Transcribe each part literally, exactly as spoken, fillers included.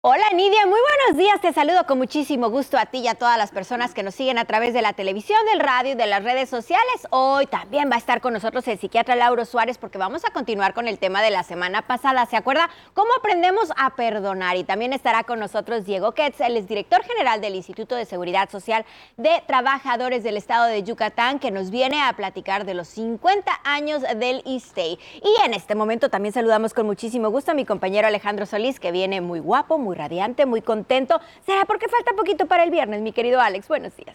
Hola Nidia, muy buenos días, te saludo con muchísimo gusto a ti y a todas las personas que nos siguen a través de la televisión, del radio y de las redes sociales. Hoy también va a estar con nosotros el psiquiatra Lauro Suárez porque vamos a continuar con el tema de la semana pasada. ¿Se acuerda cómo aprendemos a perdonar? Y también estará con nosotros Diego Ketz, el director general del Instituto de Seguridad Social de Trabajadores del Estado de Yucatán, que nos viene a platicar de los cincuenta años del I S S S T E I. Y en este momento también saludamos con muchísimo gusto a mi compañero Alejandro Solís, que viene muy guapo, muy Muy radiante, muy contento. ¿Será porque falta poquito para el viernes, mi querido Alex? Buenos días.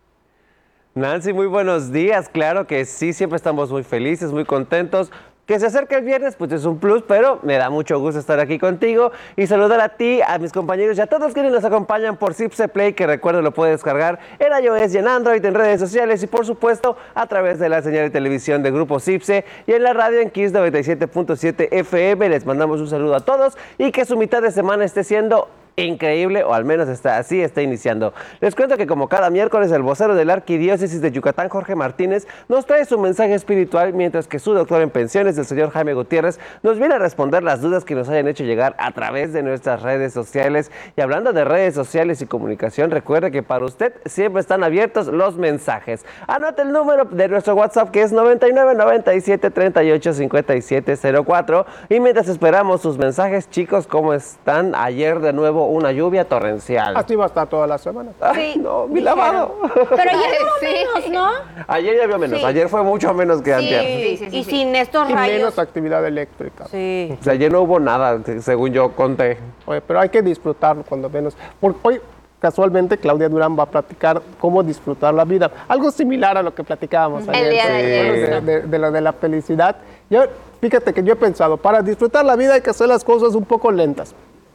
Nancy, muy buenos días. Claro que sí, siempre estamos muy felices, muy contentos. Que se acerque el viernes, pues es un plus, pero me da mucho gusto estar aquí contigo y saludar a ti, a mis compañeros y a todos quienes nos acompañan por Cipse Play, que recuerda lo puedes descargar en iOS y en Android, en redes sociales y por supuesto a través de la señal de televisión de Grupo Cipse y en la radio en Kiss noventa y siete punto siete F M. Les mandamos un saludo a todos y que su mitad de semana esté siendo increíble, o al menos está así, está iniciando. Les cuento que como cada miércoles el vocero de la Arquidiócesis de Yucatán, Jorge Martínez, nos trae su mensaje espiritual, mientras que su doctor en pensiones, el señor Jaime Gutiérrez, nos viene a responder las dudas que nos hayan hecho llegar a través de nuestras redes sociales. Y hablando de redes sociales y comunicación, recuerde que para usted siempre están abiertos los mensajes. Anote el número de nuestro WhatsApp, que es noventa y nueve, noventa y siete, treinta y ocho, cincuenta y siete cero cuatro. Y mientras esperamos sus mensajes, chicos, ¿cómo están? Ayer de nuevo una lluvia torrencial. Así va a estar toda la semana. Ay, Sí, no, mi dijeron. lavado. Pero ayer hubo Sí. menos, ¿no? Ayer ya vio menos, Sí. ayer fue mucho menos que antes. Sí, sí, sí, y sí. sin estos Y rayos. menos actividad eléctrica. Sí. O sea, ayer no hubo nada, según yo conté. Oye, pero hay que disfrutarlo cuando menos. Porque hoy, casualmente, Claudia Durán va a platicar cómo disfrutar la vida. Algo similar a lo que platicábamos El ayer. día de sobre- ayer. De, de- de lo de la felicidad. Yo, fíjate que yo he pensado, para disfrutar la vida hay que hacer las cosas un poco lentas.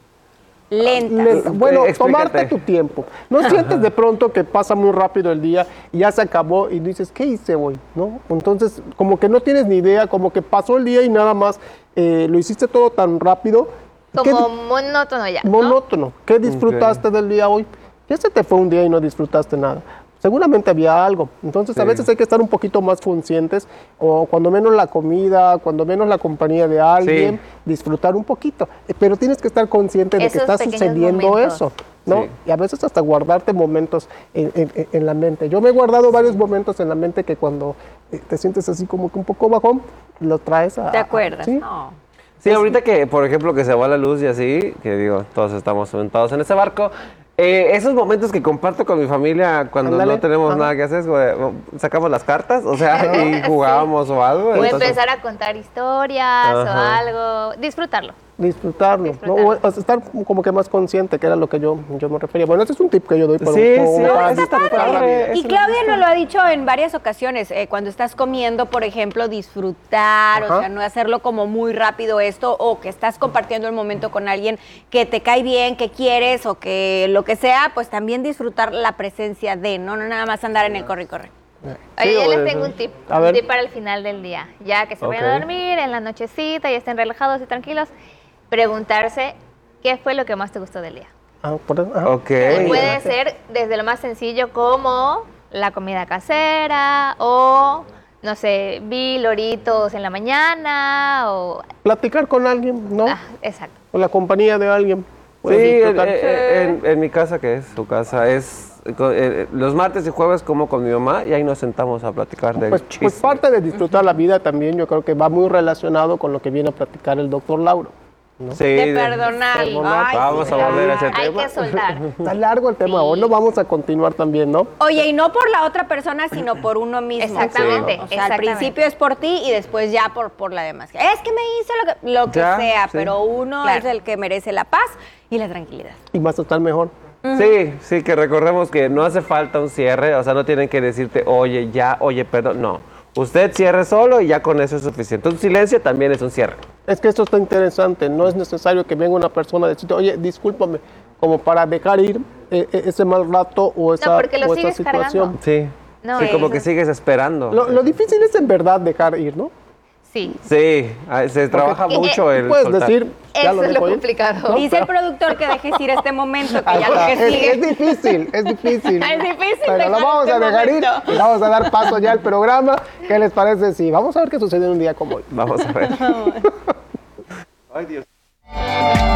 Lenta. Lenta. Bueno, Eh, explícate. tomarte tu tiempo. No sientes de pronto que pasa muy rápido el día y ya se acabó y dices, ¿qué hice hoy? ¿No? Entonces, como que no tienes ni idea, como que pasó el día y nada más eh, lo hiciste todo tan rápido. ¿Qué Como di- monótono ya, ¿no? monótono. ¿Qué disfrutaste del día hoy? Ya se te fue un día y no disfrutaste nada. Seguramente había algo. Entonces, a Sí. veces hay que estar un poquito más conscientes, o cuando menos la comida, cuando menos la compañía de alguien, disfrutar un poquito. Eh, Pero tienes que estar consciente de que Esos está pequeños sucediendo momentos. eso, ¿no? Sí. Y a veces hasta guardarte momentos en, en- en la mente. Yo me he guardado varios momentos en la mente que cuando eh, te sientes así como que un poco bajón, lo traes a... ¿Te a- acuerdas? ¿sí? No. Sí, ahorita que, por ejemplo, que se va la luz y así, que digo, todos estamos sentados en ese barco, eh, esos momentos que comparto con mi familia cuando Ándale. no tenemos Ajá. nada que hacer, es como de, sacamos las cartas, o sea, y jugábamos o algo. O entonces- empezar a contar historias o Ajá. algo. Disfrutarlo. Disfrutarlo, ¿no? Disfrutarlo. O- o sea, estar como que más consciente, que era lo que yo, yo me refería. Bueno, ese es un tip que yo doy para, Sí, como sí, para eso está disfrutar la padre. vida. Eso Y me Claudia gusta. nos lo ha dicho en varias ocasiones, eh, cuando estás comiendo, por ejemplo, disfrutar, Ajá. o sea, no hacerlo como muy rápido esto, o que estás compartiendo el momento con alguien que te cae bien, que quieres, o que lo que sea, pues también disfrutar la presencia de, no, no nada más andar en el corre y corre. Oye, Sí, yo bueno, les tengo un tip. a Un ver. tip para el final del día. Ya que se vayan a Ok. dormir en la nochecita y estén relajados y tranquilos, preguntarse qué fue lo que más te gustó del día. Ah, por eso, ajá. Ok. Y puede ser desde lo más sencillo como la comida casera o, no sé, vi loritos en la mañana o... Platicar con alguien, ¿no? Ah, exacto. O la compañía de alguien. Sí, Puedes en, disfrutar. en- en- en mi casa, que es su casa, es co- eh, los martes y jueves como con mi mamá y ahí nos sentamos a platicar de Pues, pues parte de disfrutar la vida también yo creo que va muy relacionado con lo que viene a platicar el doctor Lauro. Sí, De de- perdonar. perdonar. Ay, Vamos sí, a volver a ese claro. Hay tema. que soltar. Está largo el tema, hoy lo vamos a continuar también, ¿no? Oye, y no por la otra persona, sino por uno mismo. Exactamente, O sea, al exactamente. principio es por ti y después ya por, por la demás. Es que me hice lo que, lo que Ya, sea, sí. pero uno Claro. es el que merece la paz y la tranquilidad. Y vas a estar mejor. Sí, sí, que recordemos que no hace falta un cierre, o sea, no tienen que decirte, oye, ya, oye, perdón, no. Usted cierre solo y ya con eso es suficiente. Un silencio también es un cierre. Es que esto está interesante, no es necesario que venga una persona a decirte, oye, discúlpame, como para dejar ir eh, eh, ese mal rato o esa, porque lo o esa sigues situación. cargando. Sí, No, sí, como eso- que sigues esperando. Lo, lo difícil es en verdad dejar ir, ¿no? Sí. Sí, ah, se trabaja Porque- mucho el Puedes soltar. decir, ya Eso lo es lo dejo ir. complicado. Dice el productor que dejes ir este momento, que ya lo Ajá, que es, sigue. es difícil, es difícil. Es difícil Pero dejar lo vamos este a dejar ir momento. y vamos a dar paso ya al programa. ¿Qué les parece? Sí, vamos a ver qué sucede en un día como hoy. Vamos a ver. Ay, Dios.